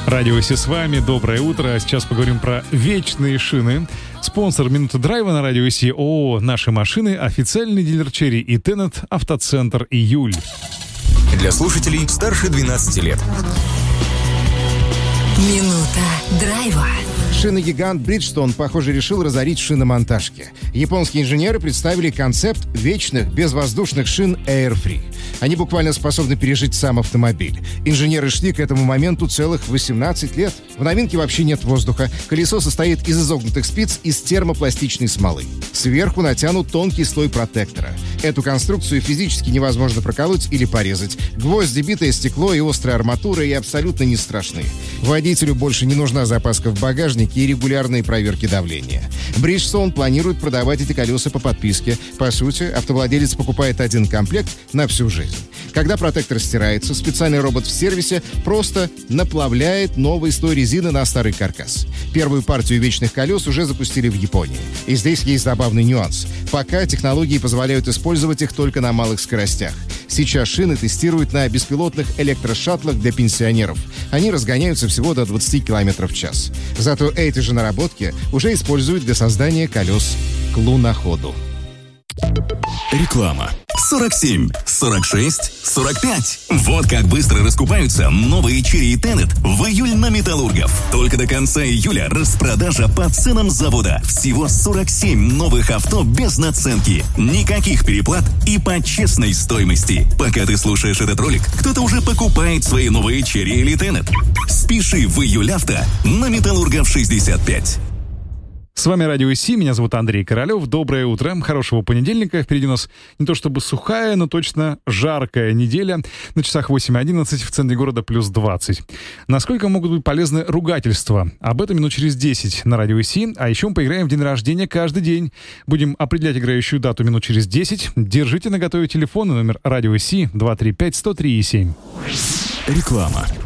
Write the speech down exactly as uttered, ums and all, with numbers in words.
Радио Си с вами, доброе утро. Сейчас поговорим про вечные шины. Спонсор «Минуты драйва» на Радио Си ООО «Наши машины», официальный дилер Черри и Теннет, автоцентр «Июль». Для слушателей старше двенадцати лет. Минута драйва. Шиногигант Bridgestone, похоже, решил разорить шиномонтажки. Японские инженеры представили концепт вечных безвоздушных шин Air Free. Они буквально способны пережить сам автомобиль. Инженеры шли к этому моменту целых восемнадцать лет. В новинке вообще нет воздуха. Колесо состоит из изогнутых спиц из термопластичной смолы. Сверху натянут тонкий слой протектора. Эту конструкцию физически невозможно проколоть или порезать. Гвозди, битое стекло и острая арматура и абсолютно не страшны. Водителю больше не нужна запаска в багажнике и регулярные проверки давления. Bridgestone планирует продавать эти колеса по подписке. По сути, автовладелец покупает один комплект на всю жизнь. Когда протектор стирается, специальный робот в сервисе просто наплавляет новый слой резины на старый каркас. Первую партию вечных колес уже запустили в Японии. И здесь есть забавный нюанс. Пока технологии позволяют использовать их только на малых скоростях. Сейчас шины тестируют на беспилотных электрошаттлах для пенсионеров. Они разгоняются всего до двадцати километров в час. Зато эти же наработки уже используют для создания колес к луноходу. Реклама. сорок семь, сорок шесть, сорок пять. Вот как быстро раскупаются новые Черри и Теннет в июль на Металлургов. Только до конца июля распродажа по ценам завода. Всего сорок семь новых авто без наценки. Никаких переплат и по честной стоимости. Пока ты слушаешь этот ролик, кто-то уже покупает свои новые Черри или Теннет. Спеши в июль авто на Металлургов шестьдесят пять. С вами Радио Си, меня зовут Андрей Королев. Доброе утро, хорошего понедельника. Впереди у нас не то чтобы сухая, но точно жаркая неделя. На часах восемь одиннадцать, в центре города плюс двадцать. Насколько могут быть полезны ругательства? Об этом минут через десять на Радио Си. А еще мы поиграем в день рождения каждый день. Будем определять играющую дату минут через десять. Держите наготове телефон и номер Радио Си два три пять сто три семь. Реклама.